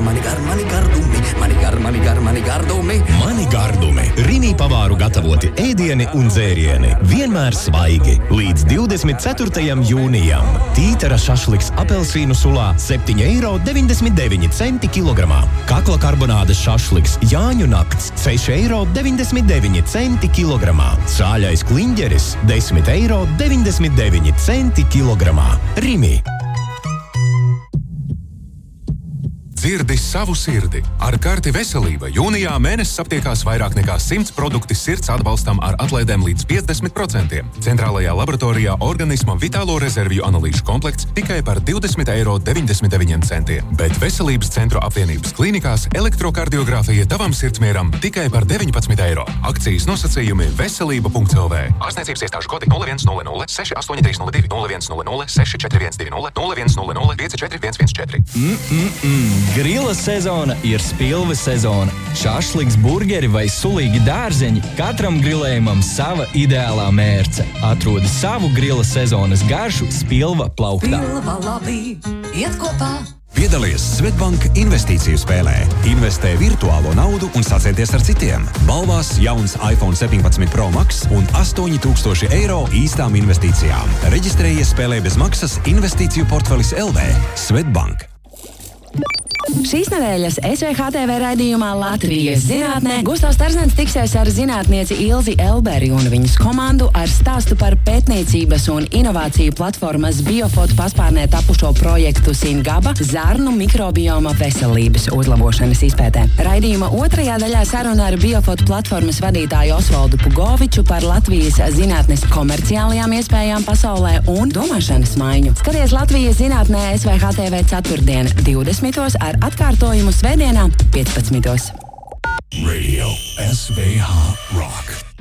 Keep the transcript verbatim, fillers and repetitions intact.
mani gar, mani gardumi, mani gar, mani gar, mani gardumi. Mani gardumi. Rimi pavāru gatavoti ēdieni un dzērieni. Vienmēr svaigi. Līdz divdesmit ceturtajam jūnijam. Tītara šašliks apelsīnu sulā septiņi eiro deviņdesmit deviņi centi kilogramā. Kakla karbonādes šašliks Jāņu nakts seši eiro deviņdesmit deviņi centi kilogramā. Sāļais kliņģeris desmit eiro deviņdesmit deviņi centi kilogramā. Rimi. Dzirdi savu sirdi. Ar karti Veselība jūnijā mēnesis aptiekās vairāk nekā simts produkti sirds atbalstam ar atlaidēm līdz piecdesmit procentiem. Centrālajā laboratorijā organisma vitālo rezervju analīžu komplekts tikai par divdesmit eiro deviņdesmit deviņi centiem. Bet Veselības centru apvienības klīnikās elektrokardiogrāfija tavam sirdsmieram tikai par deviņpadsmit eiro. Akcijas nosacījumi veselība punkts el vē. Ārstniecības iestāžu kodi nulle viens nulle nulle seši astoņi trīs nulle divi, nulle viens nulle nulle seši četri viens divi nulle, nulle viens nulle nulle pieci četri viens viens četri. Mm-mm-mm. Grila sezona ir spilve sezona. Šašliks, burgeri vai sulīgi dārzeņi, katram grilējumam sava ideālā mērce. Atrodi savu grila sezonas garšu Spilva plauktā. Spilva labi, iet kopā. Piedalies Svetbank investīciju spēlē. Investē virtuālo naudu un sacensties ar citiem. Balvās jauns iPhone septiņpadsmit Pro Max un astoņi tūkstoši eiro īstām investīcijām. Reģistrējies spēlē bez maksas investīciju portfelis el vē. Svetbank. Šīs nedēļas es vē ha te vē raidījumā Latvijas zinātnē Gustavs Tarzens tiksies ar zinātnieci Ilzi Elberi un viņas komandu ar stāstu par pētniecības un inovāciju platformas Biofotu paspārnē tapušo projektu Singaba zarnu mikrobioma veselības uzlabošanas izpētē. Raidījuma otrajā daļā saruna ar Biofotu platformas vadītāju Osvaldu Pugoviču par Latvijas zinātnes komerciālajām iespējām pasaulē un domāšanas maiņu. Skaties Latvijas zinātnē es vē ha te vē ceturtdien divdesmitos ar atkārtojumu svētdienā piecpadsmitos. Radio S V H Rock.